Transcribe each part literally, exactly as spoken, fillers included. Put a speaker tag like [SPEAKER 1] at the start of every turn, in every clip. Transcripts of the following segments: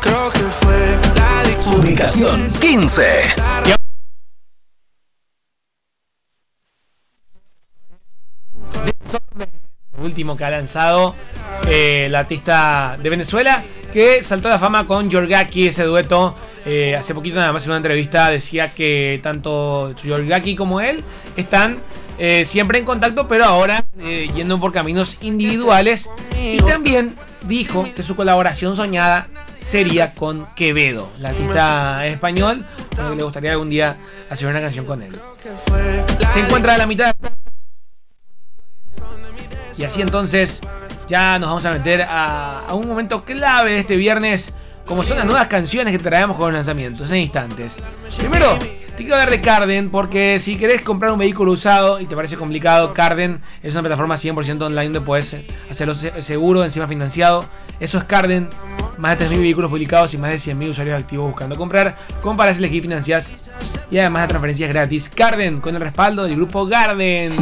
[SPEAKER 1] Creo que fue la adicción.
[SPEAKER 2] Ubicación quince.
[SPEAKER 3] Último que ha lanzado eh, el artista de Venezuela, que saltó a la fama con Yorgaki, ese dueto. Eh, hace poquito nada más en una entrevista decía que tanto Yorgaki como él están eh, siempre en contacto, pero ahora eh, yendo por caminos individuales. Y también dijo que su colaboración soñada sería con Quevedo, el artista español, que le gustaría algún día hacer una canción con él. Se encuentra a la mitad. Y así entonces ya nos vamos a meter a, a un momento clave de este viernes, como son las nuevas canciones que traemos con los lanzamientos en instantes. Primero, te quiero hablar de Carden, porque si querés comprar un vehículo usado y te parece complicado, Carden es una plataforma cien por ciento online donde puedes hacerlo seguro, encima financiado. Eso es Carden, más de tres mil vehículos publicados y más de cien mil usuarios activos buscando comprar. Comparas, elegir, financias y además de transferencias gratis. Carden, con el respaldo del grupo Garden.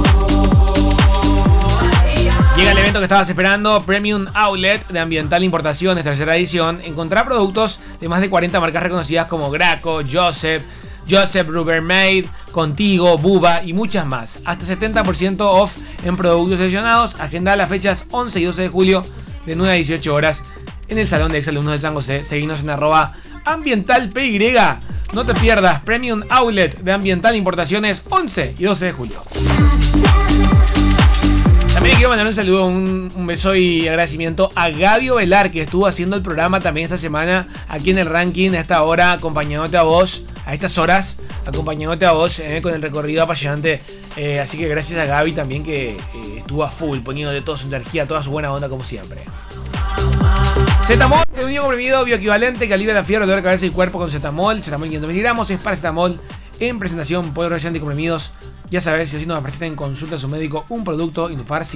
[SPEAKER 3] Llega el evento que estabas esperando, Premium Outlet de Ambiental Importaciones, tercera edición. Encontrá productos de más de cuarenta marcas reconocidas como Graco, Joseph, Joseph Rubbermaid, Contigo, Buba y muchas más. Hasta setenta por ciento off en productos seleccionados. Agenda las fechas once y doce de julio de nueve a dieciocho horas en el Salón de Exalumnos de San José. Seguinos en arroba ambientalpy. No te pierdas Premium Outlet de Ambiental Importaciones, once y doce de julio. También quiero mandar un saludo, un, un beso y agradecimiento a Gabio Velar, que estuvo haciendo el programa también esta semana aquí en el ranking a esta hora, acompañándote a vos, a estas horas, acompañándote a vos eh, con el recorrido apasionante. Eh, así que gracias a Gaby también, que eh, estuvo a full, poniendo de toda su energía, toda su buena onda como siempre. Zetamol, de unión comprimido bioequivalente que alivia la fiebre, dolor de cabeza y cuerpo con Zetamol. Zetamol quinientos miligramos es paracetamol en presentación, poder anticomprimidos. Ya sabes, si o si no me presenta en consulta a su médico un producto Inufar